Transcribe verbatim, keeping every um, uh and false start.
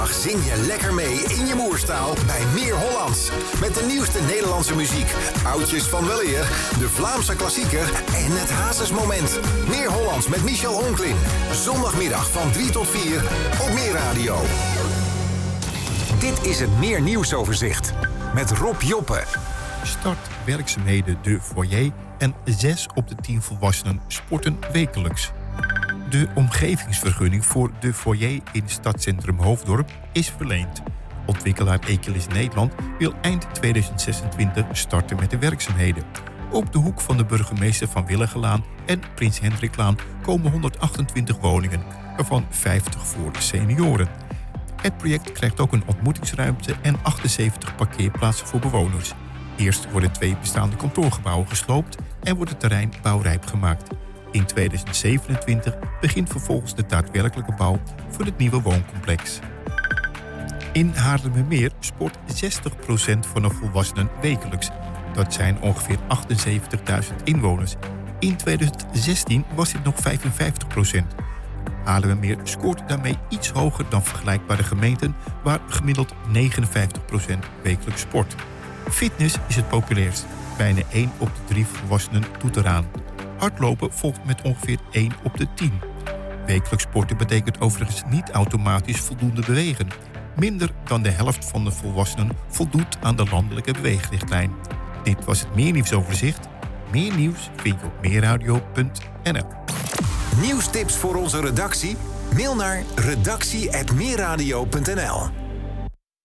Zing je lekker mee in je moerstaal bij Meer Hollands. Met de nieuwste Nederlandse muziek, oudjes van weleer, de Vlaamse klassieker en het Hazesmoment. Meer Hollands met Michel Honklin. Zondagmiddag van drie tot vier op Meer Radio. Dit is het Meer Nieuwsoverzicht met Rob Joppe. Start werkzaamheden de foyer en zes op de tien volwassenen sporten wekelijks. De omgevingsvergunning voor de foyer in stadscentrum Hoofddorp is verleend. Ontwikkelaar Ekelis Nederland wil eind tweeduizend zesentwintig starten met de werkzaamheden. Op de hoek van de Burgemeester van Willigelaan en Prins Hendriklaan komen honderdachtentwintig woningen, waarvan vijftig voor senioren. Het project krijgt ook een ontmoetingsruimte en achtenzeventig parkeerplaatsen voor bewoners. Eerst worden twee bestaande kantoorgebouwen gesloopt en wordt het terrein bouwrijp gemaakt. In tweeduizend zevenentwintig begint vervolgens de daadwerkelijke bouw voor het nieuwe wooncomplex. In Haarlemmermeer sport zestig procent van de volwassenen wekelijks. Dat zijn ongeveer achtenzeventigduizend inwoners. In tweeduizend zestien was dit nog vijfenvijftig procent. Haarlemmermeer scoort daarmee iets hoger dan vergelijkbare gemeenten, waar gemiddeld negenenvijftig procent wekelijks sport. Fitness is het populairst. Bijna één op de drie volwassenen doet eraan. Hardlopen volgt met ongeveer één op de tien. Wekelijks sporten betekent overigens niet automatisch voldoende bewegen. Minder dan de helft van de volwassenen voldoet aan de landelijke beweegrichtlijn. Dit was het Meer Nieuwsoverzicht. Meer nieuws vind je op meerradio punt n l. Nieuwstips voor onze redactie? Mail naar redactie apenmeerradio punt n l.